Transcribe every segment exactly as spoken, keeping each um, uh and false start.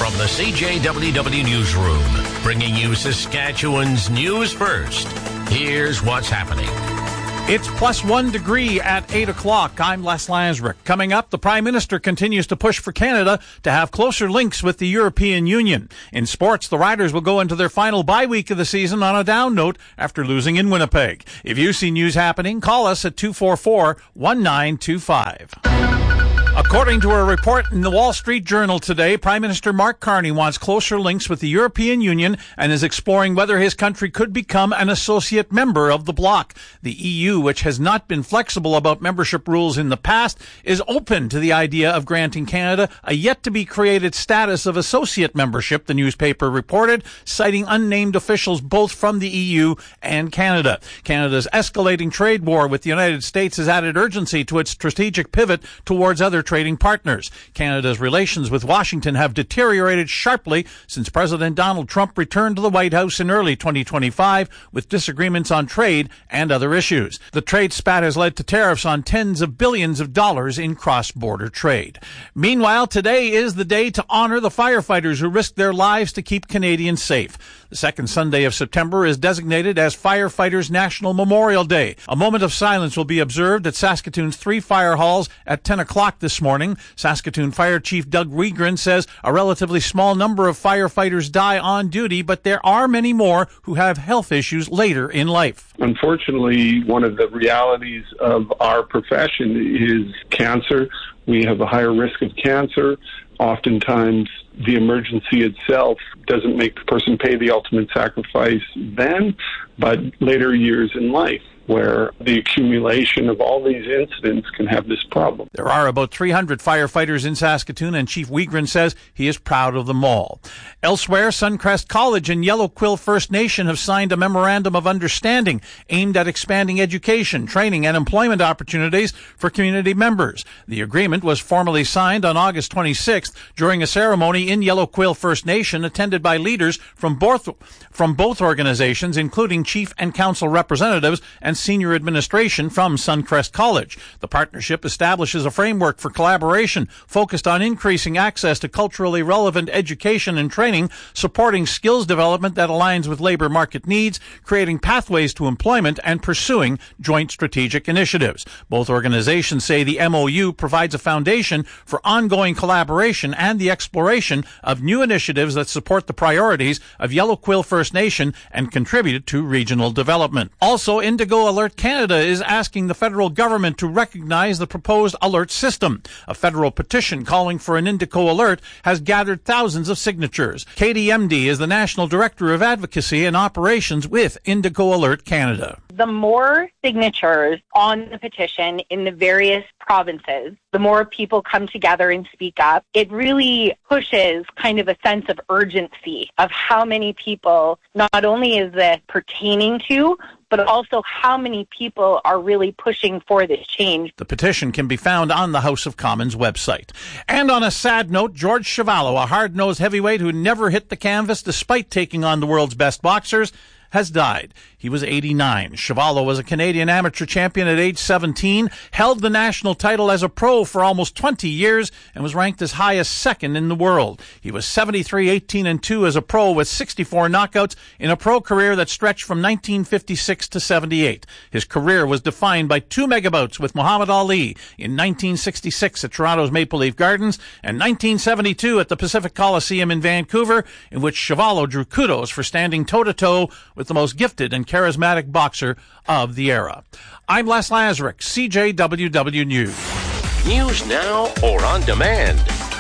From the C J W W Newsroom, bringing you Saskatchewan's news first. Here's what's happening. It's plus one degree at eight o'clock. I'm Les Lazaruk. Coming up, the Prime Minister continues to push for Canada to have closer links with the European Union. In sports, the Riders will go into their final bye week of the season on a down note after losing in Winnipeg. If you see news happening, call us at two four four, one nine two five. According to a report in the Wall Street Journal today, Prime Minister Mark Carney wants closer links with the European Union and is exploring whether his country could become an associate member of the bloc. The E U, which has not been flexible about membership rules in the past, is open to the idea of granting Canada a yet-to-be-created status of associate membership, the newspaper reported, citing unnamed officials both from the E U and Canada. Canada's escalating trade war with the United States has added urgency to its strategic pivot towards other trading partners. Canada's relations with Washington have deteriorated sharply since President Donald Trump returned to the White House in early twenty twenty-five with disagreements on trade and other issues. The trade spat has led to tariffs on tens of billions of dollars in cross-border trade. Meanwhile, today is the day to honor the firefighters who risked their lives to keep Canadians safe. The second Sunday of September is designated as Firefighters National Memorial Day. A moment of silence will be observed at Saskatoon's three fire halls at ten o'clock this morning. Saskatoon Fire Chief Doug Wiegren says a relatively small number of firefighters die on duty, but there are many more who have health issues later in life. Unfortunately, one of the realities of our profession is cancer. We have a higher risk of cancer. Oftentimes, the emergency itself doesn't make the person pay the ultimate sacrifice then, but later years in life, where the accumulation of all these incidents can have this problem. There are about three hundred firefighters in Saskatoon, and Chief Wiegren says he is proud of them all. Elsewhere, Suncrest College and Yellow Quill First Nation have signed a memorandum of understanding aimed at expanding education, training, and employment opportunities for community members. The agreement was formally signed on August twenty-sixth during a ceremony in Yellow Quill First Nation attended by leaders from both, from both organizations, including chief and council representatives and senior administration from Suncrest College. The partnership establishes a framework for collaboration focused on increasing access to culturally relevant education and training, supporting skills development that aligns with labor market needs, creating pathways to employment, and pursuing joint strategic initiatives. Both organizations say the M O U provides a foundation for ongoing collaboration and the exploration of new initiatives that support the priorities of Yellow Quill First Nation and contribute to regional development. Also, Indigo Alert Canada is asking the federal government to recognize the proposed alert system. A federal petition calling for an Indigo Alert has gathered thousands of signatures. Katie M D is the National Director of Advocacy and Operations with Indigo Alert Canada. The more signatures on the petition in the various provinces, the more people come together and speak up. It really pushes kind of a sense of urgency of how many people, not only is this pertaining to, but also how many people are really pushing for this change. The petition can be found on the House of Commons website. And on a sad note, George Chuvalo, a hard-nosed heavyweight who never hit the canvas despite taking on the world's best boxers, has died. He was eighty-nine. Chuvalo was a Canadian amateur champion at age seventeen, held the national title as a pro for almost twenty years, and was ranked as high as second in the world. He was seventy-three, eighteen, and two as a pro with sixty-four knockouts in a pro career that stretched from nineteen fifty-six to seventy-eight. His career was defined by two megabouts with Muhammad Ali in nineteen sixty-six at Toronto's Maple Leaf Gardens and nineteen seventy-two at the Pacific Coliseum in Vancouver, in which Chuvalo drew kudos for standing toe-to-toe with the most gifted and charismatic boxer of the era. I'm Les Lazaruk, C J W W News. News now or on demand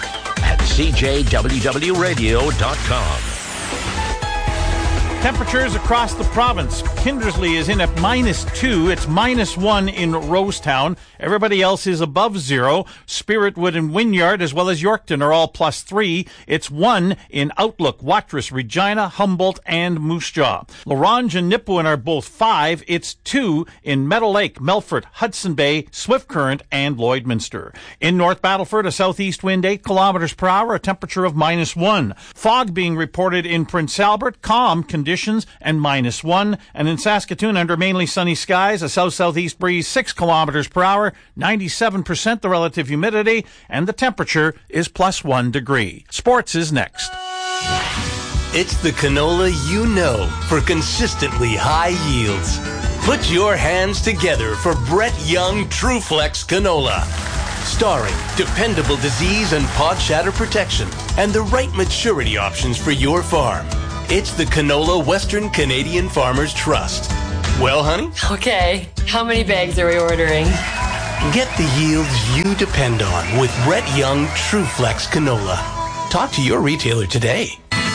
at c j w w radio dot com. Temperatures across the province. Kindersley is in at minus two. It's minus one in Rosetown. Everybody else is above zero. Spiritwood and Wynyard, as well as Yorkton, are all plus three. It's one in Outlook, Watrous, Regina, Humboldt, and Moose Jaw. La Ronge and Nipawin are both five. It's two in Meadow Lake, Melfort, Hudson Bay, Swift Current, and Lloydminster. In North Battleford, a southeast wind eight kilometers per hour, a temperature of minus one. Fog being reported in Prince Albert, calm conditions, and minus one. And in Saskatoon, under mainly sunny skies, a south-southeast breeze six kilometers per hour, ninety-seven percent the relative humidity, and the temperature is plus one degree. Sports is next. It's the canola you know for consistently high yields. Put your hands together for Brett Young TruFlex Canola. Starring dependable disease and pod shatter protection and the right maturity options for your farm. It's the canola Western Canadian Farmers Trust. Well, honey? Okay, how many bags are we ordering? Get the yields you depend on with Brett Young TruFlex Canola. Talk to your retailer today.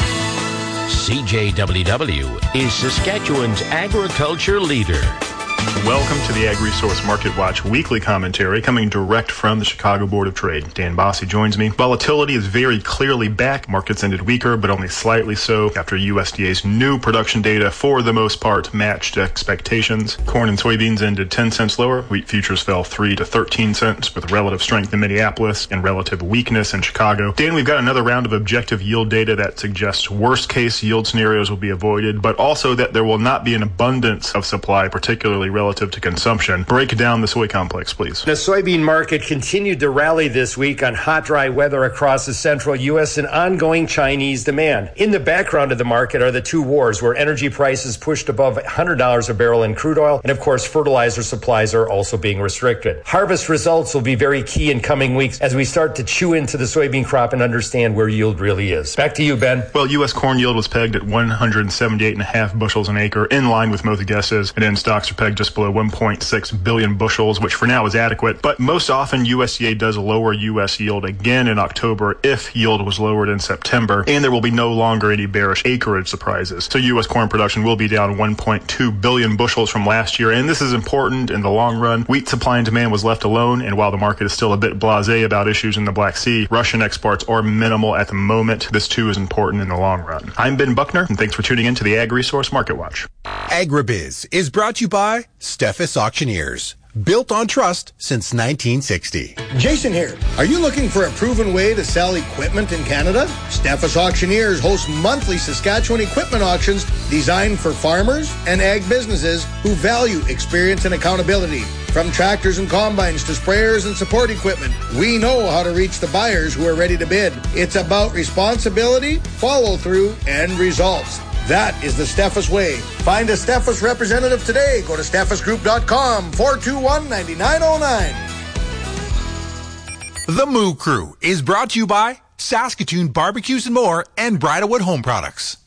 C J W W is Saskatchewan's agriculture leader. Welcome to the Ag Resource Market Watch weekly commentary coming direct from the Chicago Board of Trade. Dan Bossy joins me. Volatility is very clearly back. Markets ended weaker, but only slightly so after U S D A's new production data, for the most part, matched expectations. Corn and soybeans ended ten cents lower. Wheat futures fell three to thirteen cents, with relative strength in Minneapolis and relative weakness in Chicago. Dan, we've got another round of objective yield data that suggests worst-case yield scenarios will be avoided, but also that there will not be an abundance of supply, particularly relative to consumption. Break down the soy complex, please. The soybean market continued to rally this week on hot, dry weather across the central U S and ongoing Chinese demand. In the background of the market are the two wars, where energy prices pushed above one hundred dollars a barrel in crude oil, and of course fertilizer supplies are also being restricted. Harvest results will be very key in coming weeks as we start to chew into the soybean crop and understand where yield really is. Back to you, Ben. Well, U S corn yield was pegged at one hundred seventy-eight and a half bushels an acre, in line with most guesses, and end stocks are pegged just below one point six billion bushels, which for now is adequate. But most often, U S D A does lower U S yield again in October if yield was lowered in September, and there will be no longer any bearish acreage surprises. So U S corn production will be down one point two billion bushels from last year, and this is important in the long run. Wheat supply and demand was left alone, and while the market is still a bit blasé about issues in the Black Sea, Russian exports are minimal at the moment. This too is important in the long run. I'm Ben Buckner, and thanks for tuning in to the Ag Resource Market Watch. Agribiz is brought to you by Steffes Auctioneers. Built on trust since nineteen sixty. Jason here. Are you looking for a proven way to sell equipment in Canada? Steffes Auctioneers hosts monthly Saskatchewan equipment auctions designed for farmers and ag businesses who value experience and accountability. From tractors and combines to sprayers and support equipment, we know how to reach the buyers who are ready to bid. It's about responsibility, follow-through, and results. That is the Steffes way. Find a Steffes representative today. Go to steffes group dot com, four two one, nine nine zero nine. The Moo Crew is brought to you by Saskatoon Barbecues and More and Bridalwood Home Products.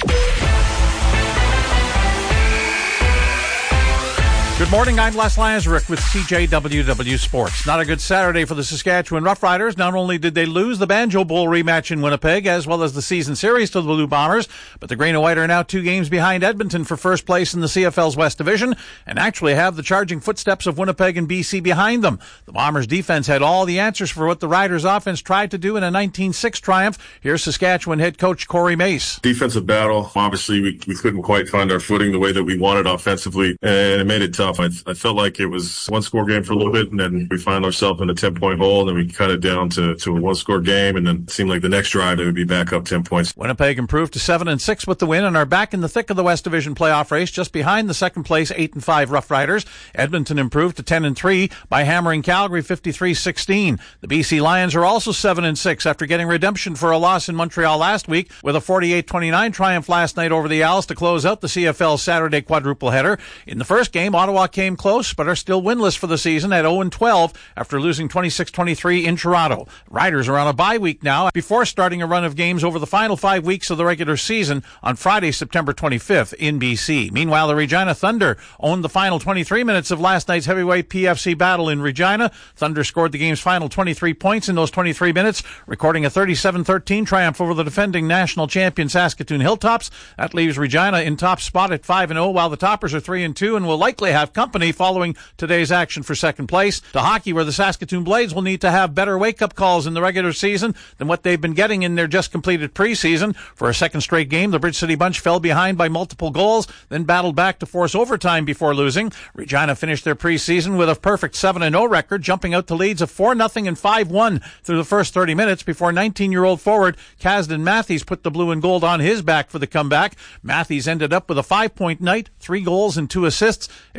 Good morning, I'm Les Lazaruk with C J W W Sports. Not a good Saturday for the Saskatchewan Roughriders. Not only did they lose the Banjo Bowl rematch in Winnipeg, as well as the season series to the Blue Bombers, but the Green and White are now two games behind Edmonton for first place in the C F L's West Division, and actually have the charging footsteps of Winnipeg and B C behind them. The Bombers' defense had all the answers for what the Riders' offense tried to do in a nineteen six triumph. Here's Saskatchewan head coach Corey Mace. Defensive battle. Obviously, we, we couldn't quite find our footing the way that we wanted offensively, and it made it tough. I, I felt like it was one score game for a little bit, and then we find ourselves in a ten point hole, and then we cut it down to, to a one score game, and then it seemed like the next drive they would be back up ten points. Winnipeg improved to seven and six with the win and are back in the thick of the West Division playoff race, just behind the second place eight and five Rough Riders. Edmonton improved to ten and three by hammering Calgary fifty-three sixteen. The B C Lions are also seven and six after getting redemption for a loss in Montreal last week with a forty-eight twenty-nine triumph last night over the Owls to close out the C F L's Saturday quadruple header. In the first game, Ottawa came close, but are still winless for the season at oh and twelve after losing twenty-six twenty-three in Toronto. Riders are on a bye week now before starting a run of games over the final five weeks of the regular season on Friday, September twenty-fifth in B C. Meanwhile, the Regina Thunder owned the final twenty-three minutes of last night's heavyweight P F C battle in Regina. Thunder scored the game's final twenty-three points in those twenty-three minutes, recording a thirty-seven thirteen triumph over the defending national champion Saskatoon Hilltops. That leaves Regina in top spot at five and oh, while the Toppers are three and two and will likely have company following today's action for second place. To hockey, where the Saskatoon Blades will need to have better wake-up calls in the regular season than what they've been getting in their just-completed preseason. For a second straight game, the Bridge City Bunch fell behind by multiple goals, then battled back to force overtime before losing. Regina finished their preseason with a perfect seven and oh record, jumping out to leads of four nothing and five one through the first thirty minutes before nineteen-year-old forward Kasdan Matthews put the blue and gold on his back for the comeback. Matthews ended up with a five-point night, three goals and two assists,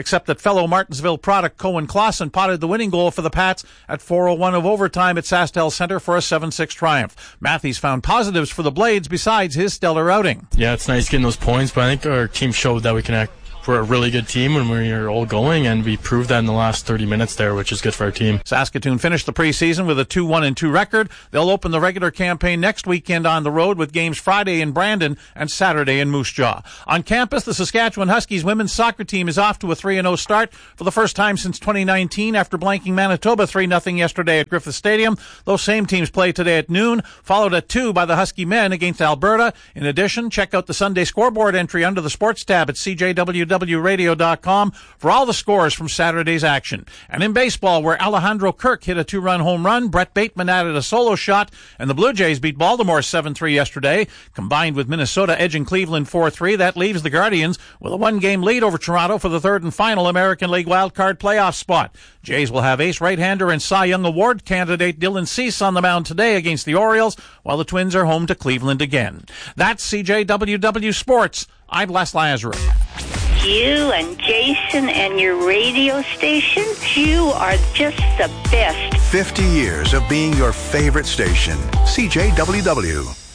except that fellow Martinsville product Cohen Clausen potted the winning goal for the Pats at four oh one of overtime at SaskTel Center for a seven six triumph. Matthews found positives for the Blades besides his stellar outing. Yeah, it's nice getting those points, but I think our team showed that we can act. We're a really good team when we're all going, and we proved that in the last thirty minutes there, which is good for our team. Saskatoon finished the preseason with a two one and two record. They'll open the regular campaign next weekend on the road with games Friday in Brandon and Saturday in Moose Jaw. On campus, the Saskatchewan Huskies women's soccer team is off to a three and oh start for the first time since twenty nineteen after blanking Manitoba three nothing yesterday at Griffith Stadium. Those same teams play today at noon, followed at two by the Husky men against Alberta. In addition, check out the Sunday scoreboard entry under the sports tab at c j w w radio dot com for all the scores from Saturday's action. And in baseball, where Alejandro Kirk hit a two-run home run, Brett Bateman added a solo shot, and the Blue Jays beat Baltimore seven three yesterday. Combined with Minnesota edging Cleveland four three, that leaves the Guardians with a one-game lead over Toronto for the third and final American League wildcard playoff spot. Jays will have ace right-hander and Cy Young Award candidate Dylan Cease on the mound today against the Orioles, while the Twins are home to Cleveland again. That's C J W W Sports. I'm Les Lazarus. You and Jason and your radio station, you are just the best. fifty years of being your favorite station. C J W W.